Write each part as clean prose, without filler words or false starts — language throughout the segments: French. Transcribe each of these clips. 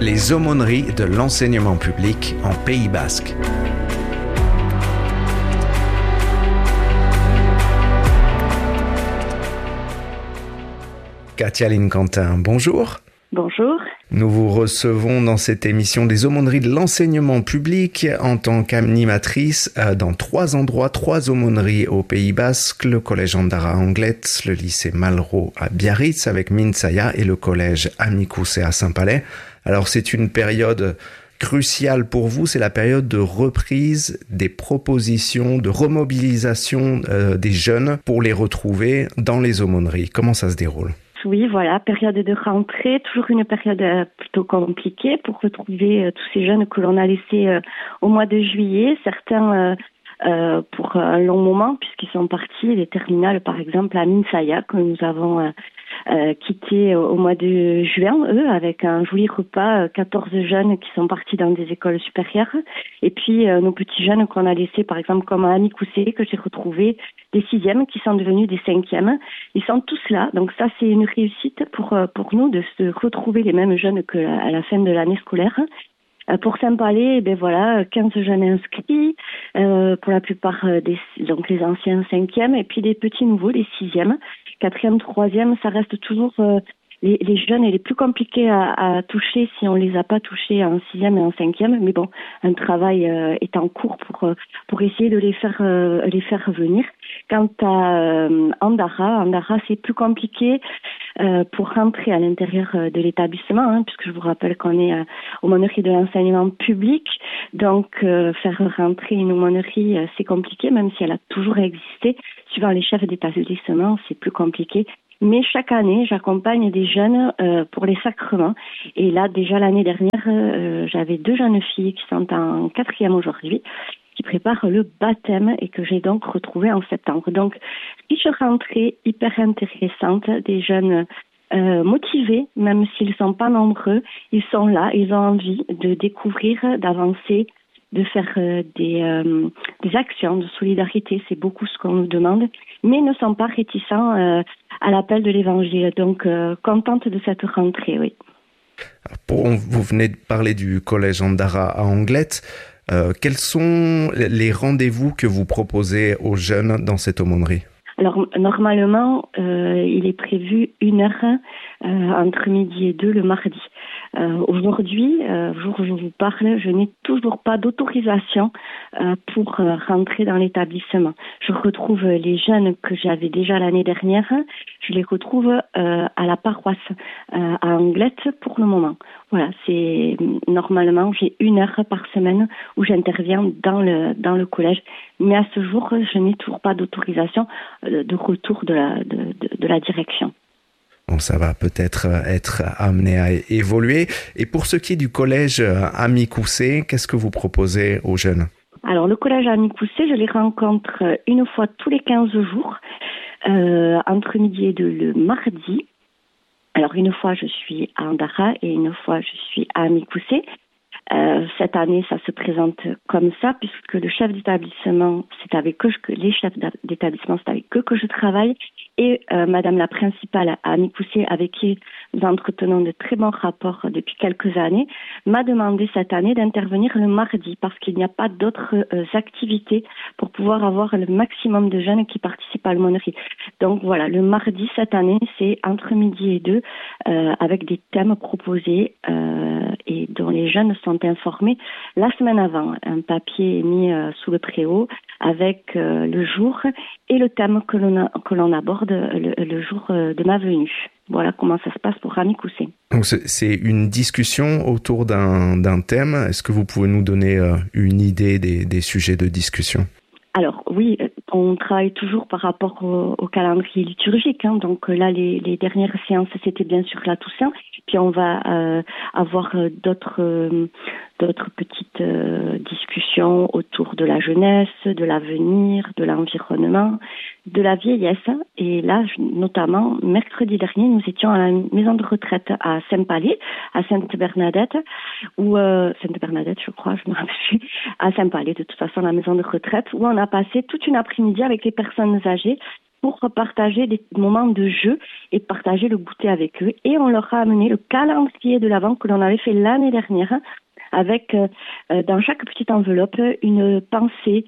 Les aumôneries de l'enseignement public en Pays Basque. Katia-Line Quentin, bonjour. Bonjour. Nous vous recevons dans cette émission des aumôneries de l'enseignement public en tant qu'animatrice dans 3 endroits, 3 aumôneries au Pays Basque, le collège Andara à Anglet, le lycée Malraux à Biarritz avec Minsaya et le collège Amicoussé à Saint-Palais. Alors c'est une période cruciale pour vous, c'est la période de reprise des propositions, de remobilisation des jeunes pour les retrouver dans les aumôneries. Comment ça se déroule ? Oui, voilà, période de rentrée, toujours une période plutôt compliquée pour retrouver tous ces jeunes que l'on a laissés au mois de juillet. Certains pour un long moment, puisqu'ils sont partis, les terminales par exemple à Minsaya, que nous avons quitté au mois de juin, eux, avec un joli repas, 14 jeunes qui sont partis dans des écoles supérieures. Et puis nos petits jeunes qu'on a laissés, par exemple comme à Amicoussé, que j'ai retrouvé, des 6e qui sont devenus des 5e. Ils sont tous là, donc ça c'est une réussite pour nous de se retrouver les mêmes jeunes qu'à la fin de l'année scolaire. Pour Saint-Palais, ben voilà, 15 jeunes inscrits, pour la plupart donc les anciens 5e, et puis des petits nouveaux, les 6e. 4e, 3e, ça reste toujours les jeunes et les plus compliqués à toucher si on les a pas touchés en 6e et en 5e. Mais bon, un travail est en cours pour essayer de les faire venir. Quant à Andara, c'est plus compliqué pour rentrer à l'intérieur de l'établissement, puisque je vous rappelle qu'on est aumônerie de l'enseignement public. Donc, faire rentrer une aumônerie, c'est compliqué, même si elle a toujours existé. Suivant les chefs d'établissement, c'est plus compliqué. Mais chaque année, j'accompagne des jeunes pour les sacrements. Et là, déjà l'année dernière, j'avais 2 jeunes filles qui sont en 4e aujourd'hui, qui préparent le baptême et que j'ai donc retrouvé en septembre. Donc, riche rentrée, hyper intéressante, des jeunes motivés, même s'ils ne sont pas nombreux. Ils sont là, ils ont envie de découvrir, d'avancer, de faire des actions de solidarité, c'est beaucoup ce qu'on nous demande, mais ne sont pas réticents à l'appel de l'évangile. Donc, contente de cette rentrée, oui. Vous venez de parler du collège Andara à Anglet. Quels sont les rendez-vous que vous proposez aux jeunes dans cette aumônerie ? Alors, normalement, il est prévu 1 heure entre midi et 2 le mardi. Aujourd'hui, jour où je vous parle, je n'ai toujours pas d'autorisation pour rentrer dans l'établissement. Je retrouve les jeunes que j'avais déjà l'année dernière, je les retrouve à la paroisse à Anglette pour le moment. Voilà, c'est normalement j'ai 1 heure par semaine où j'interviens dans le collège, mais à ce jour, je n'ai toujours pas d'autorisation de retour de la direction. Bon, ça va peut-être être amené à évoluer. Et pour ce qui est du collège Amicoussé, qu'est-ce que vous proposez aux jeunes ? Alors, le collège Amicoussé, je les rencontre une fois tous les 15 jours, entre midi et 2 le mardi. Alors, une fois, je suis à Andara et une fois, je suis à Amicoussé. Cette année, ça se présente comme ça, puisque le chef d'établissement, c'est avec eux les chefs d'établissement, c'est avec eux que je travaille, et Madame la principale à Amicoussé, avec qui nous entretenons de très bons rapports depuis quelques années, m'a demandé cette année d'intervenir le mardi, parce qu'il n'y a pas d'autres activités pour pouvoir avoir le maximum de jeunes qui participent à l'aumônerie. Donc voilà, le mardi cette année, c'est entre midi et 2, avec des thèmes proposés et dont les jeunes sont informés la semaine avant. Un papier est mis sous le préau avec le jour et le thème que l'on aborde le jour de ma venue. Voilà comment ça se passe pour Amicoussé. Donc c'est une discussion autour d'un thème. Est-ce que vous pouvez nous donner une idée des sujets de discussion ? Alors oui, on travaille toujours par rapport au calendrier liturgique. Donc là, les dernières séances, c'était bien sûr la Toussaint. Puis on va avoir d'autres petites discussions autour de la jeunesse, de l'avenir, de l'environnement, de la vieillesse. Et là, notamment, mercredi dernier, nous étions à la maison de retraite à Saint-Palais, à Sainte-Bernadette, ou Sainte-Bernadette, je crois, je me rappelle plus, à Saint-Palais, de toute façon, la maison de retraite, où on a passé toute une après-midi avec les personnes âgées pour partager des moments de jeu et partager le goûter avec eux. Et on leur a amené le calendrier de l'Avent que l'on avait fait l'année dernière, avec dans chaque petite enveloppe une pensée,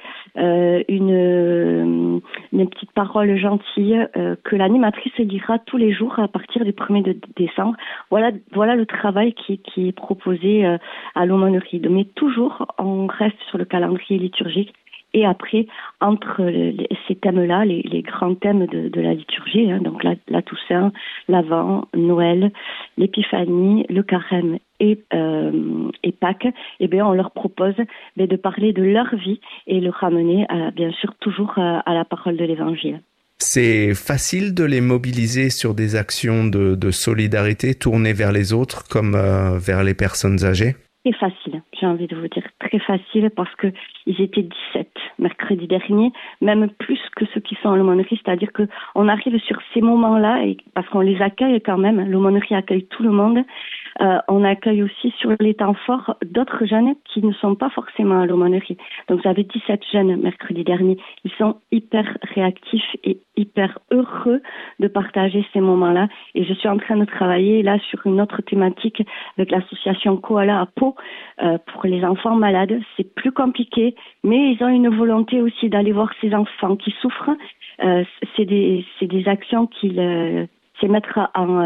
une petite parole gentille que l'animatrice lira tous les jours à partir du 1er décembre. Voilà le travail qui est proposé à l'aumônerie. Mais toujours, on reste sur le calendrier liturgique. Et après, entre ces thèmes-là, les grands thèmes de la liturgie, donc la Toussaint, l'Avent, Noël, l'Épiphanie, le Carême et Pâques, eh bien, on leur propose de parler de leur vie et le ramener, bien sûr, toujours à la parole de l'Évangile. C'est facile de les mobiliser sur des actions de solidarité tournées vers les autres comme vers les personnes âgées? C'est facile, j'ai envie de vous dire, très facile, parce que ils étaient 17 mercredi dernier, même plus que ceux qui sont à l'aumônerie, c'est-à-dire que on arrive sur ces moments-là, et parce qu'on les accueille quand même, l'aumônerie accueille tout le monde, on accueille aussi sur les temps forts d'autres jeunes qui ne sont pas forcément à l'aumônerie. Donc j'avais 17 jeunes mercredi dernier, ils sont hyper réactifs et hyper heureux de partager ces moments-là, et je suis en train de travailler là sur une autre thématique avec l'association Koala à Pau, pour les enfants malades. C'est plus compliqué, mais ils ont une volonté aussi d'aller voir ces enfants qui souffrent. C'est des actions c'est mettre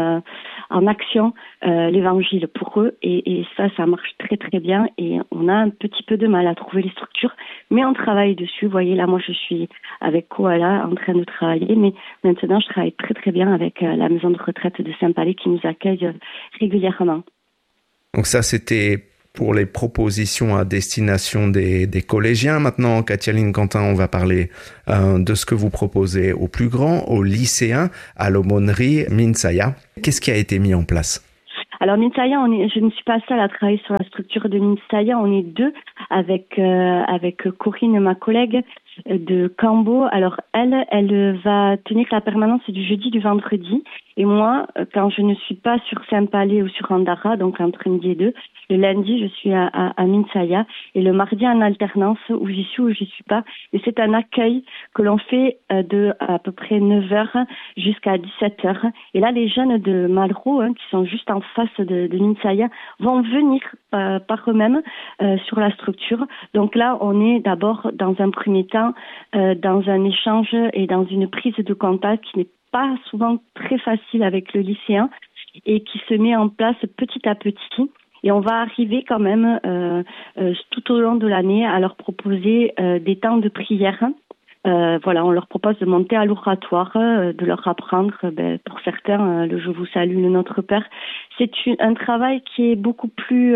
en action l'évangile pour eux, et ça marche très très bien, et on a un petit peu de mal à trouver les structures, mais on travaille dessus. Vous voyez, là moi je suis avec Koala en train de travailler, mais maintenant je travaille très très bien avec la maison de retraite de Saint-Palais qui nous accueille régulièrement. Donc ça, c'était pour les propositions à destination des collégiens. Maintenant, Katia-Line Quentin, on va parler de ce que vous proposez aux plus grands, aux lycéens, à l'aumônerie Minsaya. Qu'est-ce qui a été mis en place? Alors Minsaya, je ne suis pas seule à travailler sur la structure de Minsaya, on est deux avec Corinne, ma collègue de Cambo. Alors elle va tenir la permanence du jeudi, du vendredi, et moi, quand je ne suis pas sur Saint-Palais ou sur Andara, donc entre midi et 2, le lundi je suis à Minsaya, et le mardi en alternance, où j'y suis ou j'y suis pas. Et c'est un accueil que l'on fait de à peu près 9h jusqu'à 17h. Et là, les jeunes de Malraux, qui sont juste en face de Minsaya, vont venir par eux-mêmes sur la structure. Donc là, on est d'abord dans un premier temps dans un échange et dans une prise de contact qui n'est pas souvent très facile avec le lycéen, et qui se met en place petit à petit. Et on va arriver quand même tout au long de l'année à leur proposer des temps de prière. On leur propose de monter à l'oratoire, de leur apprendre, pour certains, le Je vous salue, le Notre Père. C'est un travail qui est beaucoup plus,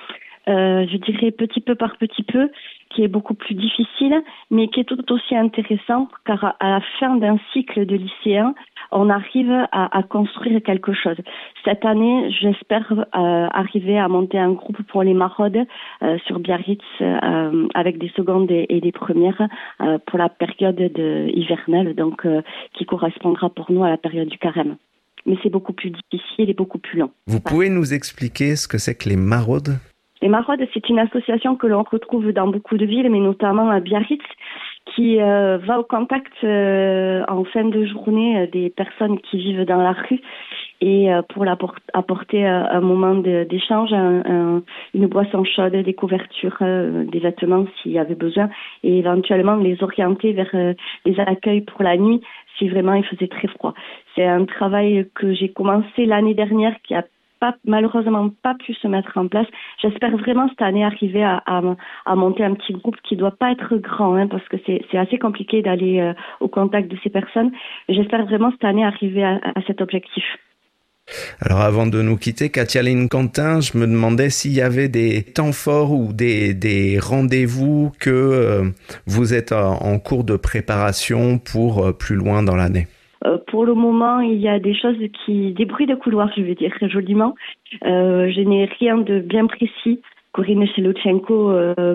je dirais, petit peu par petit peu, qui est beaucoup plus difficile, mais qui est tout aussi intéressant, car à la fin d'un cycle de lycéens, on arrive à construire quelque chose. Cette année, j'espère arriver à monter un groupe pour les maraudes sur Biarritz, avec des secondes et des premières, pour la période hivernale, donc qui correspondra pour nous à la période du carême. Mais c'est beaucoup plus difficile et beaucoup plus long. Vous pouvez nous expliquer ce que c'est que les maraudes ? Les maraudes, c'est une association que l'on retrouve dans beaucoup de villes, mais notamment à Biarritz, qui va au contact en fin de journée des personnes qui vivent dans la rue, et pour apporter un moment d'échange, une boisson chaude, des couvertures, des vêtements s'il y avait besoin, et éventuellement les orienter vers les accueils pour la nuit si vraiment il faisait très froid. C'est un travail que j'ai commencé l'année dernière, qui a malheureusement pas pu se mettre en place. J'espère vraiment cette année arriver à monter un petit groupe qui doit pas être grand, parce que c'est assez compliqué d'aller au contact de ces personnes. J'espère vraiment cette année arriver à cet objectif. Alors avant de nous quitter, Katia-Line Quentin, je me demandais s'il y avait des temps forts ou des rendez-vous que vous êtes en cours de préparation pour plus loin dans l'année. Pour le moment, il y a des bruits de couloir, je vais dire joliment. Je n'ai rien de bien précis. Corinne Chelotchenko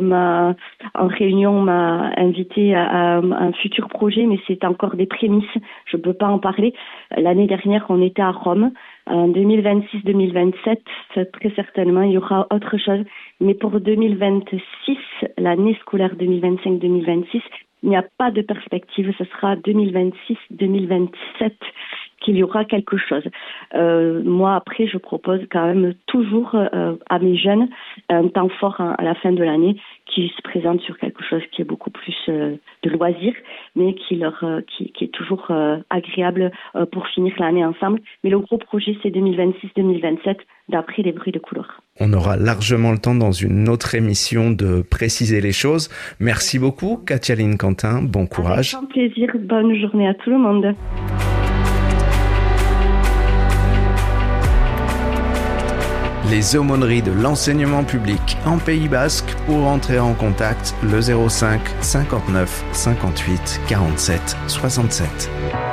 en réunion m'a invité à un futur projet, mais c'est encore des prémices. Je ne peux pas en parler. L'année dernière, on était à Rome. En 2026-2027, très certainement, il y aura autre chose. Mais pour 2026, l'année scolaire 2025-2026, il n'y a pas de perspective. Ce sera 2026-2027 qu'il y aura quelque chose. Moi, après, je propose quand même toujours à mes jeunes un temps fort à la fin de l'année qui se présente sur quelque chose qui est beaucoup plus de loisirs, mais qui est toujours agréable pour finir l'année ensemble. Mais le gros projet, c'est 2026-2027, d'après les bruits de couloir. On aura largement le temps dans une autre émission de préciser les choses. Merci beaucoup, Katialine Quentin. Bon courage. Avec grand plaisir. Bonne journée à tout le monde. Les aumôneries de l'enseignement public en Pays Basque. Pour entrer en contact, le 05 59 58 47 67.